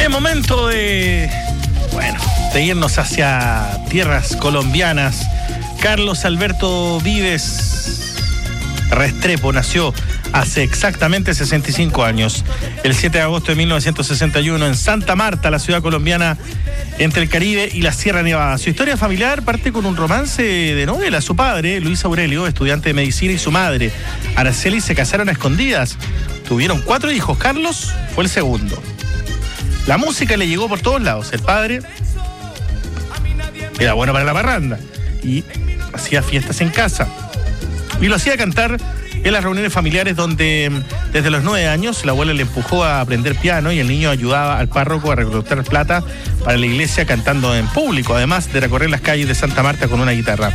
Es momento de irnos hacia tierras colombianas. Carlos Alberto Vives Restrepo nació hace exactamente 65 años, el 7 de agosto de 1961, en Santa Marta, la ciudad colombiana entre el Caribe y la Sierra Nevada. Su historia familiar parte con un romance de novela. Su padre, Luis Aurelio, estudiante de medicina, y su madre, Araceli, se casaron a escondidas. Tuvieron 4 hijos. Carlos fue el segundo. La música le llegó por todos lados. El padre era bueno para la parranda y hacía fiestas en casa. Y lo hacía cantar en las reuniones familiares, donde desde los 9 años la abuela le empujó a aprender piano y el niño ayudaba al párroco a recolectar plata para la iglesia cantando en público, además de recorrer las calles de Santa Marta con una guitarra.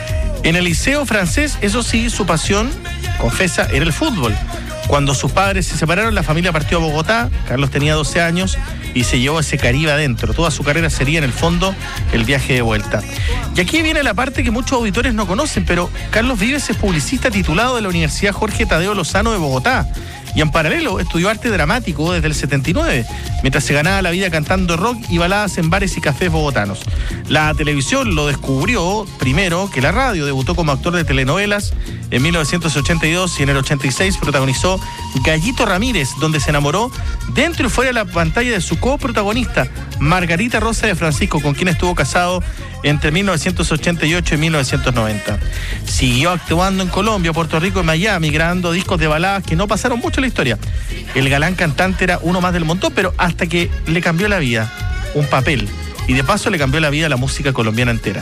En el liceo francés, eso sí, su pasión, confesa, era el fútbol. Cuando sus padres se separaron, la familia partió a Bogotá. Carlos tenía 12 años y se llevó ese Caribe adentro. Toda su carrera sería, en el fondo, el viaje de vuelta. Y aquí viene la parte que muchos auditores no conocen, pero Carlos Vives es publicista titulado de la Universidad Jorge Tadeo Lozano de Bogotá. Y en paralelo estudió arte dramático desde el 79, mientras se ganaba la vida cantando rock y baladas en bares y cafés bogotanos. La televisión lo descubrió primero que la radio. Debutó como actor de telenovelas en 1982 y en el 86 protagonizó Gallito Ramírez, donde se enamoró dentro y fuera de la pantalla de su coprotagonista, Margarita Rosa de Francisco, con quien estuvo casado entre 1988 y 1990. Siguió actuando en Colombia, Puerto Rico y Miami, grabando discos de baladas que no pasaron mucho en la historia. El galán cantante era uno más del montón, pero hasta que le cambió la vida un papel, y de paso le cambió la vida a la música colombiana entera.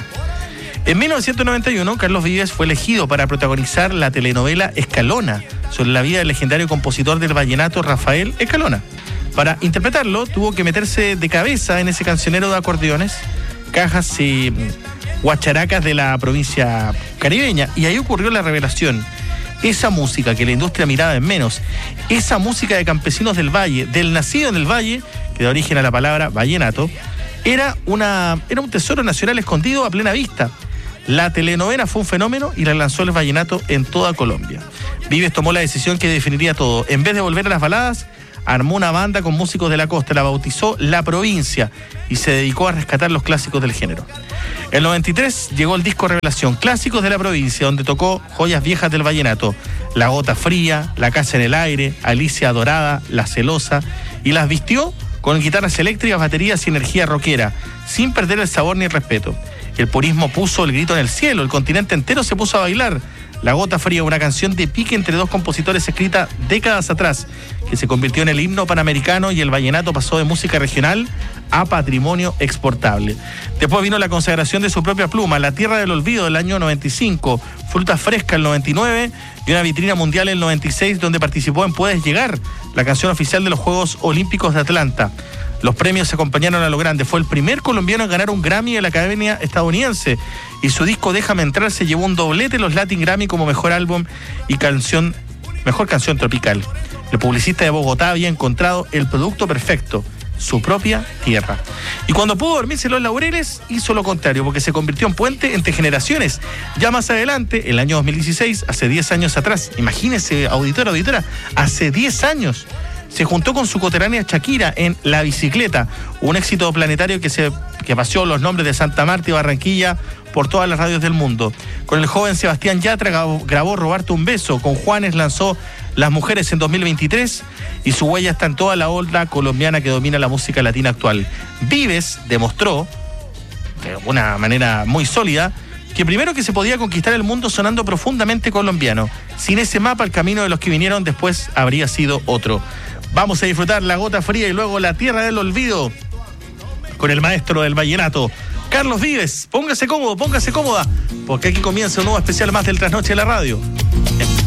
En 1991, Carlos Vives fue elegido para protagonizar la telenovela Escalona, sobre la vida del legendario compositor del vallenato Rafael Escalona. Para interpretarlo, tuvo que meterse de cabeza en ese cancionero de acordeones, cajas y guacharacas de la provincia caribeña, y ahí ocurrió la revelación. Esa música que la industria miraba en menos, esa música de campesinos del valle, del nacido en el valle, que da origen a la palabra vallenato, era un tesoro nacional escondido a plena vista. La telenovela fue un fenómeno y la lanzó el vallenato en toda Colombia. Vives tomó la decisión que definiría todo. En vez de volver a las baladas, armó una banda con músicos de la costa, la bautizó La Provincia y se dedicó a rescatar los clásicos del género. En el 93 llegó el disco Revelación, Clásicos de la Provincia, donde tocó joyas viejas del vallenato: La Gota Fría, La Casa en el Aire, Alicia Dorada, La Celosa, y las vistió con guitarras eléctricas, baterías y energía rockera, sin perder el sabor ni el respeto. El purismo puso el grito en el cielo, el continente entero se puso a bailar. La Gota Fría, una canción de pique entre dos compositores escrita décadas atrás, que se convirtió en el himno panamericano, y el vallenato pasó de música regional a patrimonio exportable. Después vino la consagración de su propia pluma, La Tierra del Olvido, del año 95, Fruta Fresca el 99 y una vitrina mundial el 96, donde participó en Puedes Llegar, la canción oficial de los Juegos Olímpicos de Atlanta. Los premios se acompañaron a lo grande. Fue el primer colombiano en ganar un Grammy de la Academia estadounidense, y su disco Déjame Entrar se llevó un doblete en los Latin Grammy como mejor álbum y mejor canción tropical. El publicista de Bogotá había encontrado el producto perfecto, su propia tierra. Y cuando pudo dormirse los laureles, hizo lo contrario, porque se convirtió en puente entre generaciones. Ya más adelante, el año 2016, hace 10 años atrás, imagínese, auditora, hace 10 años, se juntó con su coterránea Shakira en La Bicicleta, un éxito planetario que paseó los nombres de Santa Marta y Barranquilla por todas las radios del mundo. Con el joven Sebastián Yatra grabó Robarte un Beso, con Juanes lanzó Las Mujeres en 2023, y su huella está en toda la ola colombiana que domina la música latina actual. Vives demostró, de una manera muy sólida, que primero que se podía conquistar el mundo sonando profundamente colombiano. Sin ese mapa, el camino de los que vinieron después habría sido otro. Vamos a disfrutar La Gota Fría y luego La Tierra del Olvido con el maestro del vallenato, Carlos Vives. Póngase cómodo, póngase cómoda, porque aquí comienza un nuevo especial más del Trasnoche de la Radio.